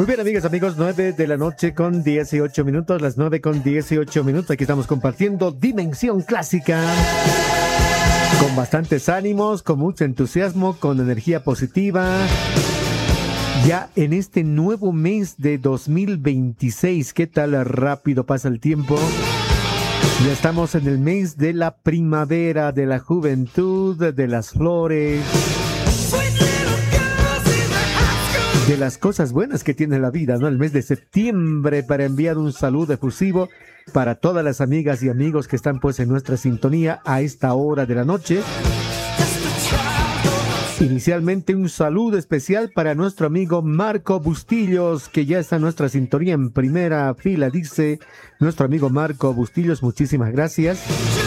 Muy bien, amigas, amigos, 9 de la noche con 18 minutos, las 9 con 18 minutos. Aquí estamos compartiendo Dimensión Clásica. Con bastantes ánimos, con mucho entusiasmo, con energía positiva. Ya en este nuevo mes de 2026, ¿qué tal rápido pasa el tiempo? Ya estamos en el mes de la primavera, de la juventud, de las flores, de las cosas buenas que tiene la vida, ¿no? El mes de septiembre, para enviar un saludo efusivo para todas las amigas y amigos que están pues en nuestra sintonía a esta hora de la noche. Inicialmente un saludo especial para nuestro amigo Marco Bustillos, que ya está en nuestra sintonía en primera fila, dice nuestro amigo Marco Bustillos, muchísimas gracias.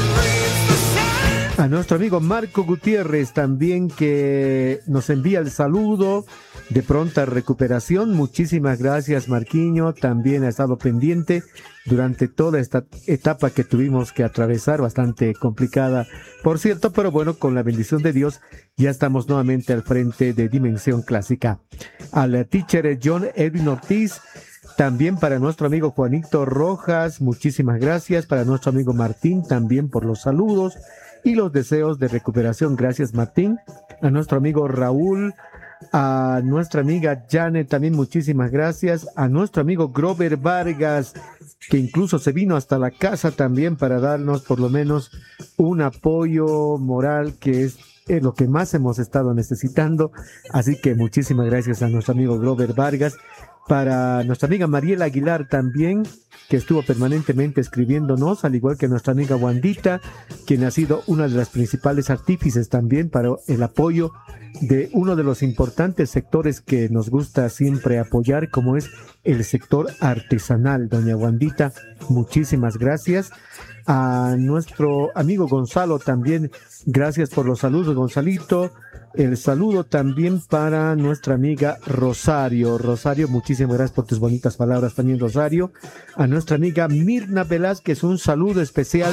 A nuestro amigo Marco Gutiérrez también, que nos envía el saludo de pronta recuperación. Muchísimas gracias, Marquiño. También ha estado pendiente durante toda esta etapa que tuvimos que atravesar, bastante complicada, por cierto, pero bueno, con la bendición de Dios ya estamos nuevamente al frente de Dimensión Clásica. Al teacher John Edwin Ortiz, también para nuestro amigo Juanito Rojas, muchísimas gracias. Para nuestro amigo Martín, también por los saludos y los deseos de recuperación. Gracias, Martín. A nuestro amigo Raúl, a nuestra amiga Janet, también muchísimas gracias. A nuestro amigo Grover Vargas, que incluso se vino hasta la casa también para darnos por lo menos un apoyo moral, que es lo que más hemos estado necesitando. Así que muchísimas gracias a nuestro amigo Grover Vargas. Para nuestra amiga Mariela Aguilar también, que estuvo permanentemente escribiéndonos, al igual que nuestra amiga Wandita, quien ha sido una de las principales artífices también para el apoyo de uno de los importantes sectores que nos gusta siempre apoyar, como es el sector artesanal. Doña Wandita, muchísimas gracias. A nuestro amigo Gonzalo también, gracias por los saludos, Gonzalito. El saludo también para nuestra amiga Rosario. Rosario, muchísimas gracias por tus bonitas palabras también, Rosario. A nuestra amiga Mirna Velázquez, un saludo especial,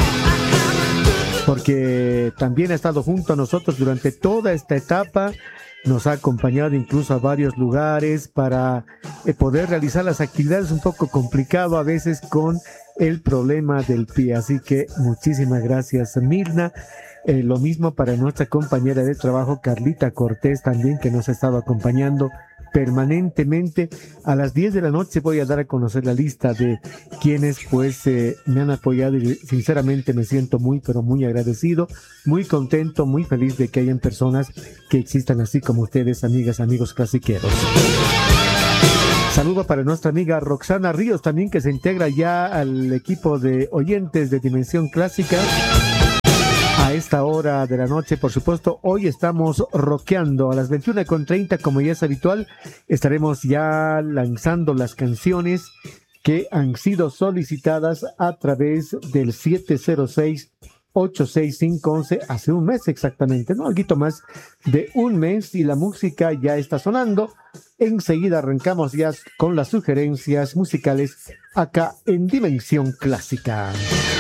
porque también ha estado junto a nosotros durante toda esta etapa. Nos ha acompañado incluso a varios lugares para poder realizar las actividades, un poco complicado a veces con el problema del pie. Así que muchísimas gracias, Mirna. Lo mismo para nuestra compañera de trabajo, Carlita Cortés, también, que nos ha estado acompañando permanentemente. A las 10 de la noche voy a dar a conocer la lista de quienes pues me han apoyado, y sinceramente me siento muy, pero muy agradecido, muy contento, muy feliz de que hayan personas que existan así como ustedes, amigas, amigos clasiqueros. Saludo para nuestra amiga Roxana Ríos también, que se integra ya al equipo de oyentes de Dimensión Clásica. A esta hora de la noche, por supuesto, hoy estamos rockeando a las 21:30, como ya es habitual. Estaremos ya lanzando las canciones que han sido solicitadas a través del 706-86511, hace un mes exactamente, ¿no? Algo más de un mes, y la música ya está sonando. Enseguida arrancamos ya con las sugerencias musicales acá en Dimensión Clásica.